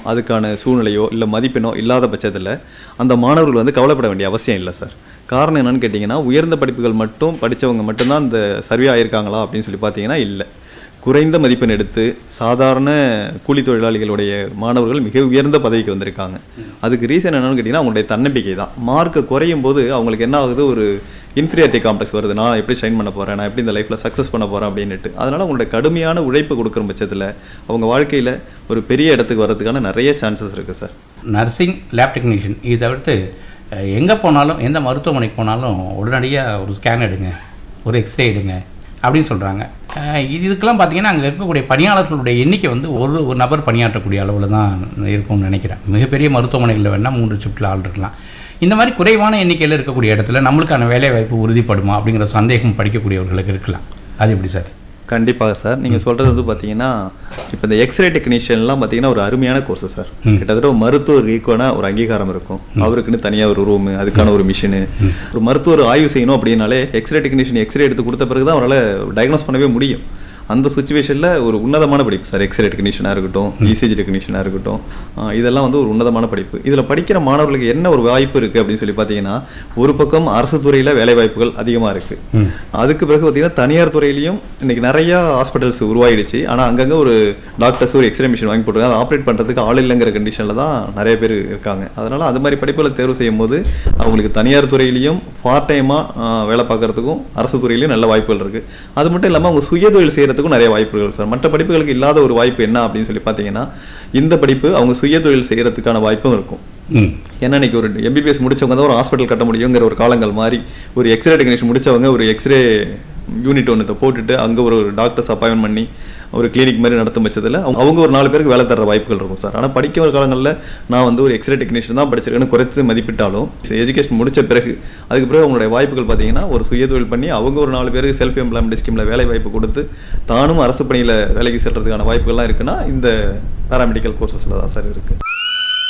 அதுக்கான சூழ்நிலையோ இல்லை மதிப்பெண்ணோ இல்லாத பட்சத்தில் அந்த மாணவர்கள் வந்து கவலைப்பட வேண்டிய அவசியம் இல்லை சார். காரணம் என்னன்னு கேட்டிங்கன்னா, உயர்ந்த படிப்புகள் மட்டும் படித்தவங்க மட்டும்தான் இந்த சர்வே ஆகியிருக்காங்களா அப்படின்னு சொல்லி பார்த்தீங்கன்னா இல்லை. குறைந்த மதிப்பெண் எடுத்து சாதாரண கூலி தொழிலாளிகளுடைய மாணவர்கள் மிக உயர்ந்த பதவிக்கு வந்திருக்காங்க. அதுக்கு ரீசன் என்னன்னு கேட்டிங்கன்னா, அவங்களுடைய தன்னம்பிக்கை தான். மார்க்கு குறையும் போது அவங்களுக்கு என்ன ஆகுது, ஒரு இன்ஃபீரியாரிட்டி காம்ப்ளெக்ஸ் வருது. நான் எப்படி ஷைன் பண்ண போகிறேன், நான் எப்படி இந்த லைஃப்பில் சக்ஸஸ் பண்ண போகிறேன் அப்படின்ட்டு. அதனால் அவங்களுடைய கடுமையான உழைப்பு கொடுக்குற பட்சத்தில் அவங்க வாழ்க்கையில் ஒரு பெரிய இடத்துக்கு வர்றதுக்கான நிறைய சான்சஸ் இருக்குது சார். நர்சிங், லேப் டெக்னீஷியன் இது தவிர்த்து எங்கே போனாலும், எந்த மருத்துவமனைக்கு போனாலும் உடனடியாக ஒரு ஸ்கேன் எடுங்க, ஒரு எக்ஸ்ரே எடுங்க அப்படின்னு சொல்கிறாங்க. இதுக்கெல்லாம் பார்த்திங்கன்னா அங்கே இருக்கக்கூடிய பணியாளர்களுடைய எண்ணிக்கை வந்து ஒரு நபர் பணியாற்றக்கூடிய அளவில் தான் இருக்கும்னு நினைக்கிறேன். மிகப்பெரிய மருத்துவமனைகளில் வேணால் 3 ஷிஃப்ட்டில் ஆள் இருக்கலாம். இந்த மாதிரி குறைவான எண்ணிக்கையில் இருக்கக்கூடிய இடத்துல நம்மளுக்கான வேலைவாய்ப்பு உறுதிப்படுமா அப்படிங்கிற சந்தேகம் படிக்கக்கூடியவர்களுக்கு இருக்கலாம். அது எப்படி சார்? கண்டிப்பாக சார். நீங்கள் சொல்கிறது வந்து பார்த்தீங்கன்னா, இப்போ இந்த எக்ஸ்ரே டெக்னீஷியன்லாம் பார்த்தீங்கன்னா ஒரு அருமையான கோர்ஸு சார். கிட்டத்தட்ட ஒரு மருத்துவருக்கு ஈக்குவலான ஒரு அங்கீகாரம் இருக்கும். அவருக்குன்னு தனியாக ஒரு ரூமு, அதுக்கான ஒரு மிஷினு. ஒரு மருத்துவர் ஆய்வு செய்யணும் அப்படின்னாலே எக்ஸ்ரே டெக்னீஷியன் எக்ஸ்ரே எடுத்து கொடுத்த பிறகு தான் அவரால் டயக்னோஸ் பண்ணவே முடியும். அந்த சுச்சுவேஷனில் ஒரு உன்னதமான படிப்பு சார். எக்ஸ்ரே டெக்னீஷியனாக இருக்கட்டும், இசிஜி டெக்னீஷியனாக இருக்கட்டும், இதெல்லாம் வந்து ஒரு உன்னதமான படிப்பு. இதில் படிக்கிற மாணவர்களுக்கு என்ன ஒரு வாய்ப்பு இருக்குது அப்படின்னு சொல்லி பார்த்தீங்கன்னா, ஒரு பக்கம் அரசு துறையில் வேலை வாய்ப்புகள் அதிகமாக இருக்குது. அதுக்கு பிறகு பார்த்தீங்கன்னா தனியார் துறையிலையும் இன்றைக்கி நிறையா ஹாஸ்பிட்டல்ஸ் உருவாகிடுச்சு. ஆனால் அங்கங்கே ஒரு டாக்டர்ஸ் ஒரு எக்ஸ்ரே மிஷின் வாங்கி போட்டுருக்காங்க. அதை ஆப்ரேட் பண்ணுறதுக்கு ஆள் இல்லைங்கிற கண்டிஷனில் தான் நிறைய பேர் இருக்காங்க. அதனால் அது மாதிரி படிப்புகளை தேர்வு செய்யும் போது அவங்களுக்கு தனியார் துறையிலையும் பார்ட் டைமாக வேலை பார்க்குறதுக்கும் அரசு துறையிலையும் நல்ல வாய்ப்புகள் இருக்குது. அது மட்டும் இல்லாமல் அவங்க சுயதொழில் செய்கிறதுக்கும் நிறைய வாய்ப்புகள் சார். மற்ற படிப்புகளுக்கு இல்லாத ஒரு வாய்ப்பு என்ன அப்படின்னு சொல்லி பார்த்தீங்கன்னா, இந்த படிப்பு அவங்க சுயதொழில் செய்கிறதுக்கான வாய்ப்பும் இருக்கும். ஏன்னா இன்னைக்கு ஒரு எம்பிபிஎஸ் முடிச்சவங்க தான் ஒரு ஹாஸ்பிட்டல் கட்ட முடியுங்கிற ஒரு காலங்கள் மாதிரி, ஒரு எக்ஸ்ரே டெக்னீஷியன் முடிச்சவங்க ஒரு எக்ஸ்ரே யூனிட் ஒன்று போட்டுட்டு அங்கே ஒரு டாக்டர்ஸ் அப்பாயின்மெண்ட் பண்ணி ஒரு கிளினிக் மாதிரி நடத்தும் பட்சத்தில் அவங்க ஒரு 4 பேருக்கு வேலை தர வாய்ப்புகள் இருக்கும் சார். ஆனால் படிக்கிற காலங்களில் நான் வந்து ஒரு எக்ஸ்ரே டெக்னீஷியன் தான் படிச்சிருக்கேன்னு குறைத்து மதிப்பிட்டாலும் எஜுகேஷன் முடிச்ச பிறகு அதுக்கு பிறகு அவங்களுடைய வாய்ப்புகள் பார்த்தீங்கன்னா, ஒரு சுயதொழில் பண்ணி அவங்க ஒரு 4 பேருக்கு செல்ஃப் எம்ப்ளாய்மெண்ட் ஸ்கீமில் வேலை வாய்ப்பு கொடுத்து தானும் அரசு பணியில் வேலைக்கு செல்றதுக்கான வாய்ப்புகள்லாம் இருக்குன்னா இந்த பேராமெடிக்கல் கோர்சஸில் தான் சார் இருக்குது.